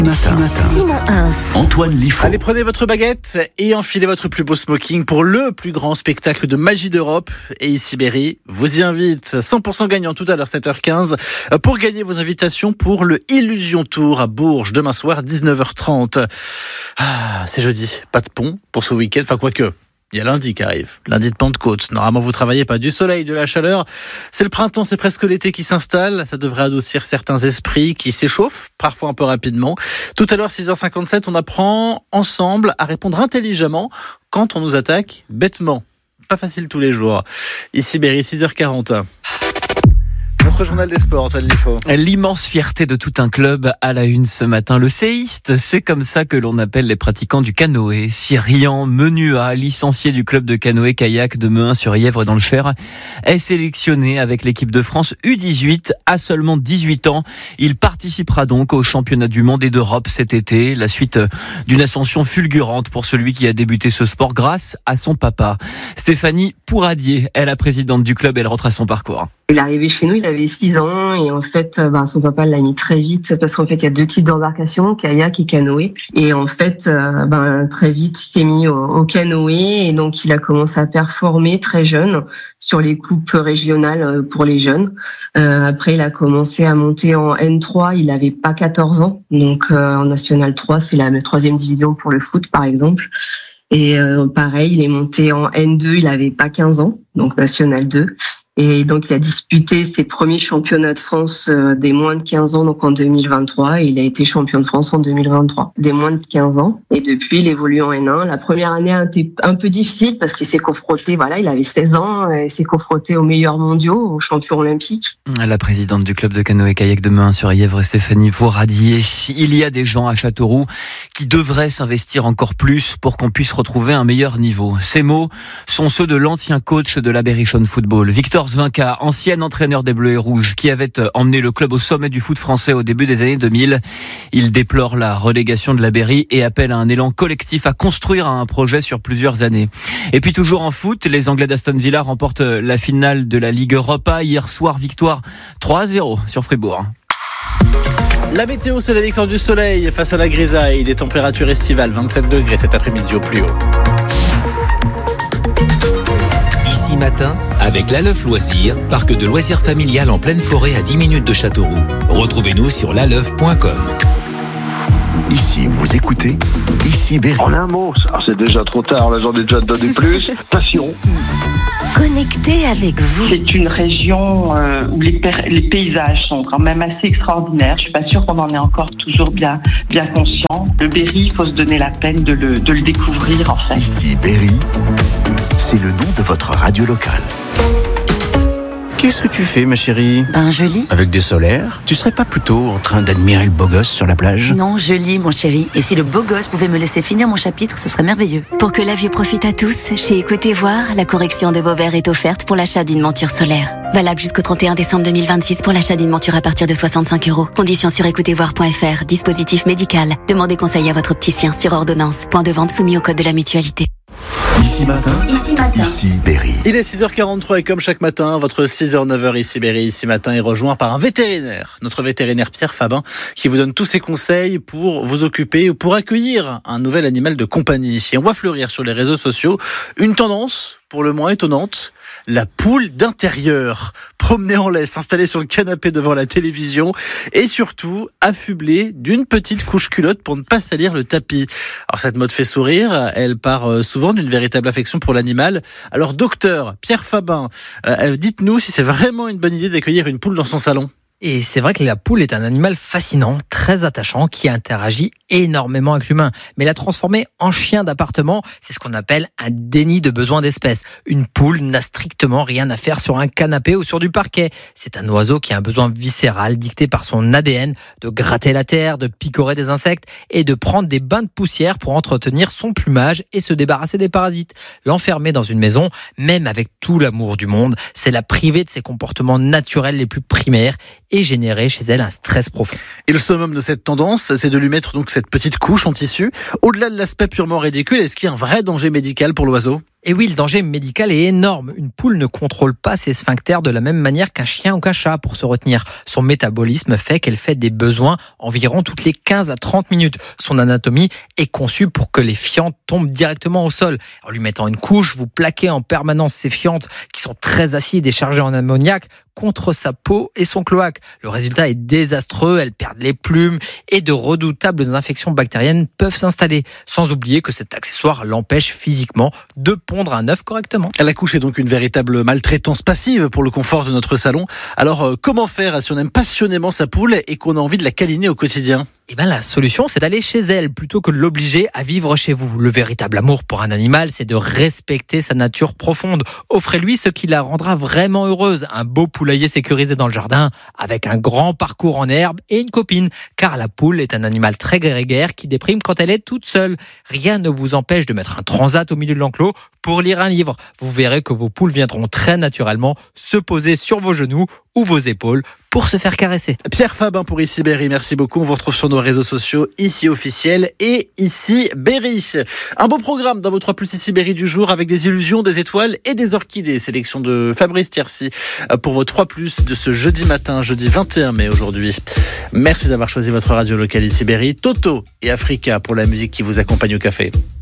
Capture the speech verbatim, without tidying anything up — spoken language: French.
Matin. Matin. Simon Hins. Antoine Liffaut. Allez, prenez votre baguette et enfilez votre plus beau smoking pour le plus grand spectacle de magie d'Europe. Et ici Berry vous y invite. cent pour cent gagnant tout à l'heure, sept heures quinze, pour gagner vos invitations pour le Illusion Tour à Bourges demain soir, dix-neuf heures trente. Ah, c'est jeudi. Pas de pont pour ce week-end. Enfin, quoique. Il y a lundi qui arrive, lundi de Pentecôte. Normalement, vous travaillez pas, du soleil, de la chaleur. C'est le printemps, c'est presque l'été qui s'installe. Ça devrait adoucir certains esprits qui s'échauffent, parfois un peu rapidement. Tout à l'heure, six heures cinquante-sept, on apprend ensemble à répondre intelligemment quand on nous attaque bêtement. Pas facile tous les jours. Ici Berry, six heures quarante. Notre journal des sports, Antoine Liffaut. L'immense fierté de tout un club à la une ce matin. Le séiste, c'est comme ça que l'on appelle les pratiquants du canoë. Cyrian Menua, licencié du club de canoë-kayak de Mehun-sur-Yèvre dans le Cher, est sélectionné avec l'équipe de France U dix-huit à seulement dix-huit ans. Il participera donc au championnat du monde et d'Europe cet été. La suite d'une ascension fulgurante pour celui qui a débuté ce sport grâce à son papa. Stéphanie Pourradier est la présidente du club. Elle retrace son parcours. Il est arrivé chez nous, il avait six ans et en fait, ben, son papa l'a mis très vite parce qu'en fait, il y a deux types d'embarcations, kayak et canoë. Et en fait, ben, très vite, il s'est mis au, au canoë et donc il a commencé à performer très jeune sur les coupes régionales pour les jeunes. Euh, après, il a commencé à monter en N trois, il avait pas quatorze ans. Donc euh, en National trois, c'est la troisième division pour le foot, par exemple. Et euh, pareil, il est monté en N deux, il avait pas quinze ans, donc National deux. Et donc, il a disputé ses premiers championnats de France des moins de quinze ans, donc en deux mille vingt-trois. Et il a été champion de France en deux mille vingt-trois, des moins de quinze ans. Et depuis, il évolue en N un. La première année a été un peu difficile parce qu'il s'est confronté, voilà, il avait seize ans, et il s'est confronté aux meilleurs mondiaux, aux champions olympiques. La présidente du club de canoë-kayak de Mehun-sur-Yèvre, Stéphanie Pourradier. Il y a des gens à Châteauroux qui devraient s'investir encore plus pour qu'on puisse retrouver un meilleur niveau. Ces mots sont ceux de l'ancien coach de la Berrichonne Football, Victor Zvinka, ancien entraîneur des Bleus et Rouges, qui avait emmené le club au sommet du foot français au début des années deux mille. Il déplore la relégation de la Berry et appelle à un élan collectif à construire un projet sur plusieurs années. Et puis toujours en foot, les Anglais d'Aston Villa remportent la finale de la Ligue Europa. Hier soir, victoire trois à zéro sur Fribourg. La météo, c'est la victoire du soleil face à la grisaille. Des températures estivales, vingt-sept degrés cet après-midi au plus haut. Ici matin, avec l'Aleuf Loisirs, parc de loisirs familial en pleine forêt à dix minutes de Châteauroux. Retrouvez-nous sur l'aleuf point com. Ici, vous écoutez Ici Berry. En un mot, ah, c'est déjà trop tard, là j'en ai déjà donné plus. Passion. Ici, connecté avec vous. C'est une région euh, où les, per- les paysages sont quand même assez extraordinaires. Je suis pas sûre qu'on en est encore toujours bien, bien conscient. Le Berry, il faut se donner la peine de le, de le découvrir en fait. Ici Berry, c'est le nom de votre radio locale. Qu'est-ce que tu fais, ma chérie? Ben, je lis. Avec des solaires? Tu serais pas plutôt en train d'admirer le beau gosse sur la plage? Non, je lis, mon chéri. Et si le beau gosse pouvait me laisser finir mon chapitre, ce serait merveilleux. Pour que la vue profite à tous, chez Écoutez Voir, la correction de vos verres est offerte pour l'achat d'une monture solaire. Valable jusqu'au trente et un décembre deux mille vingt-six pour l'achat d'une monture à partir de soixante-cinq euros. Conditions sur écoutez voir point f r. Dispositif médical. Demandez conseil à votre opticien sur ordonnance. Point de vente soumis au code de la mutualité. Ici matin, Ici matin. Ici Berry. Il est six heures quarante-trois et comme chaque matin, votre six heures neuf heures ici Berry, ici matin est rejoint par un vétérinaire, notre vétérinaire Pierre Fabin, qui vous donne tous ses conseils pour vous occuper ou pour accueillir un nouvel animal de compagnie. Et on voit fleurir sur les réseaux sociaux une tendance pour le moins étonnante, la poule d'intérieur, promenée en laisse, installée sur le canapé devant la télévision et surtout affublée d'une petite couche culotte pour ne pas salir le tapis. Alors cette mode fait sourire, elle part souvent d'une véritable affection pour l'animal. Alors docteur Pierre Fabin, euh, dites-nous si c'est vraiment une bonne idée d'accueillir une poule dans son salon. Et c'est vrai que la poule est un animal fascinant, très attachant, qui interagit énormément avec l'humain. Mais la transformer en chien d'appartement, c'est ce qu'on appelle un déni de besoin d'espèce. Une poule n'a strictement rien à faire sur un canapé ou sur du parquet. C'est un oiseau qui a un besoin viscéral dicté par son A D N de gratter la terre, de picorer des insectes et de prendre des bains de poussière pour entretenir son plumage et se débarrasser des parasites. L'enfermer dans une maison, même avec tout l'amour du monde, c'est la priver de ses comportements naturels les plus primaires et générer chez elle un stress profond. Et le summum de cette tendance, c'est de lui mettre donc cette petite couche en tissu. Au-delà de l'aspect purement ridicule, est-ce qu'il y a un vrai danger médical pour l'oiseau ? Et oui, le danger médical est énorme. Une poule ne contrôle pas ses sphincters de la même manière qu'un chien ou qu'un chat pour se retenir. Son métabolisme fait qu'elle fait des besoins environ toutes les quinze à trente minutes. Son anatomie est conçue pour que les fientes tombent directement au sol. En lui mettant une couche, vous plaquez en permanence ces fientes qui sont très acides et chargées en ammoniac contre sa peau et son cloaque. Le résultat est désastreux, elles perdent les plumes et de redoutables infections bactériennes peuvent s'installer. Sans oublier que cet accessoire l'empêche physiquement de pondre un œuf correctement. La couche est donc une véritable maltraitance passive pour le confort de notre salon. Alors euh, comment faire si on aime passionnément sa poule et qu'on a envie de la câliner au quotidien ? Eh ben, la solution, c'est d'aller chez elle plutôt que de l'obliger à vivre chez vous. Le véritable amour pour un animal, c'est de respecter sa nature profonde. Offrez-lui ce qui la rendra vraiment heureuse. Un beau poulailler sécurisé dans le jardin, avec un grand parcours en herbe et une copine. Car la poule est un animal très grégaire qui déprime quand elle est toute seule. Rien ne vous empêche de mettre un transat au milieu de l'enclos pour lire un livre. Vous verrez que vos poules viendront très naturellement se poser sur vos genoux ou vos épaules pour se faire caresser. Pierre Fabin pour Ici Berry, merci beaucoup. On vous retrouve sur nos réseaux sociaux, Ici Officiel et Ici Berry. Un beau programme dans vos trois plus Ici Berry du jour avec des illusions, des étoiles et des orchidées. Sélection de Fabrice Thiercy pour vos trois plus de ce jeudi matin, jeudi vingt et un mai aujourd'hui. Merci d'avoir choisi votre radio locale Ici Berry. Toto et Africa pour la musique qui vous accompagne au café.